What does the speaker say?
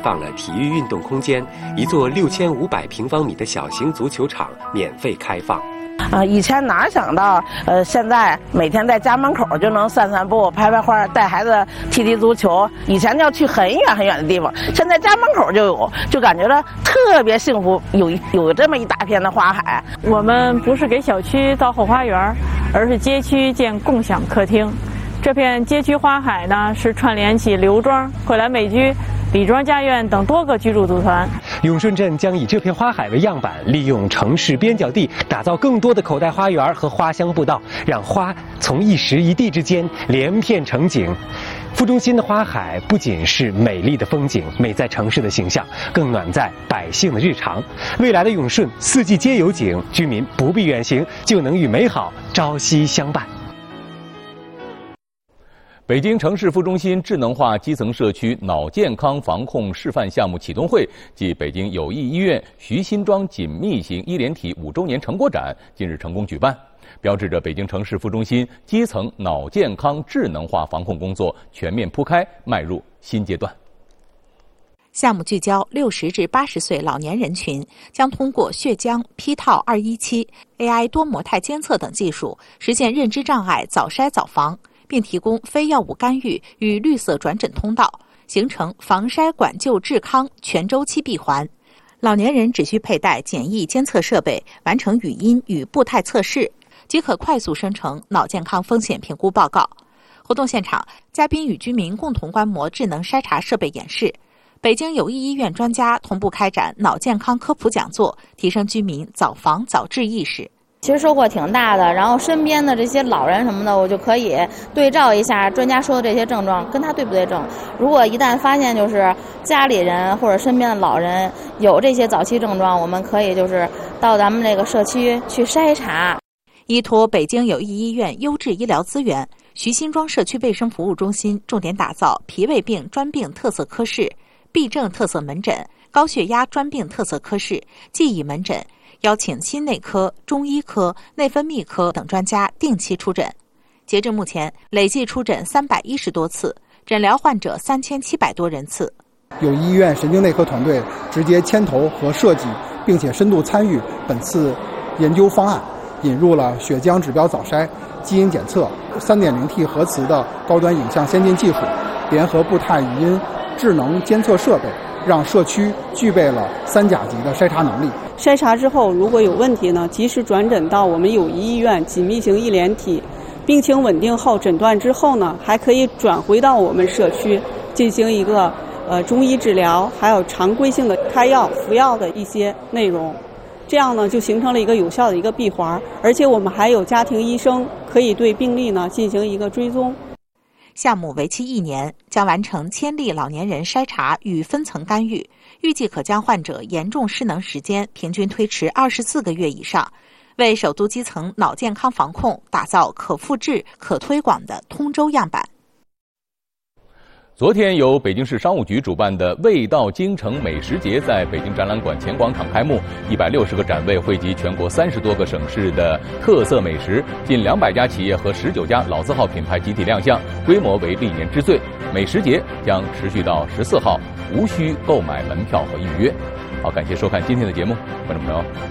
放了体育运动空间，一座6500平方米的小型足球场免费开放。 以前哪想到，现在每天在家门口就能散散步、拍拍花，带孩子踢踢足球。以前要去很远很远的地方，现在家门口就有，就感觉到特别幸福。有这么一大片的花海。 我们不是给小区造后花园，而是街区建共享客厅。这片街区花海呢，是串联起刘庄、惠来美居、李庄家苑等多个居住组团。 永顺镇将以这片花海为样板，利用城市边角地打造更多的口袋花园和花香步道，让花从一时一地之间连片成景。副中心的花海不仅是美丽的风景，美在城市的形象，更暖在百姓的日常。未来的永顺四季皆有景，居民不必远行就能与美好朝夕相伴。 北京城市副中心智能化基层社区脑健康防控示范项目启动会暨北京友谊医院徐辛庄紧密型医联体5周年成果展近日成功举办，标志着北京城市副中心基层脑健康智能化防控工作全面铺开，迈入新阶段。 项目聚焦60至80岁老年人群，将通过血浆、P 套217、AI 多模态监测等技术，实现认知障碍早筛早防，并提供非药物干预与绿色转诊通道，形成防筛管救治康全周期闭环。老年人只需佩戴简易监测设备，完成语音与步态测试，即可快速生成脑健康风险评估报告。活动现场，嘉宾与居民共同观摩智能筛查设备演示。北京友谊医院专家同步开展脑健康科普讲座，提升居民早防早治意识。 其实收获挺大的，然后身边的这些老人什么的，我就可以对照一下专家说的这些症状跟他对不对症。如果一旦发现就是家里人或者身边的老人有这些早期症状，我们可以就是到咱们这个社区去筛查。 依托北京友谊医院优质医疗资源，徐辛庄社区卫生服务中心重点打造脾胃病专病特色科室、痹症特色门诊、高血压专病特色科室、记忆门诊，邀请心内科、中医科、内分泌科等专家定期出诊。截至目前，累计出诊310多次，诊疗患者3700多人次。 友谊医院神经内科团队直接牵头和设计，并且深度参与本次研究方案，引入了血浆指标早筛、基因检测、3.0T 核磁的高端影像先进技术，联合步态语音智能监测设备，让社区具备了3甲级的筛查能力。 筛查之后，如果有问题呢，及时转诊到我们友谊医院紧密型医联体，病情稳定后诊断之后呢，还可以转回到我们社区进行一个中医治疗，还有常规性的开药服药的一些内容。这样呢，就形成了一个有效的一个闭环，而且我们还有家庭医生可以对病例呢进行一个追踪。 项目为期1年，将完成1000例老年人筛查与分层干预，预计可将患者严重失能时间平均推迟24个月以上，为首都基层脑健康防控打造可复制、可推广的通州样板。 昨天由北京市商务局主办的味道京城美食节在北京展览馆前广场开幕，160个展位汇集全国30多个省市的特色美食，近200家企业和19家老字号品牌集体亮相，规模为历年之最。美食节将持续到14号，无需购买门票和预约。好，感谢收看今天的节目，观众朋友。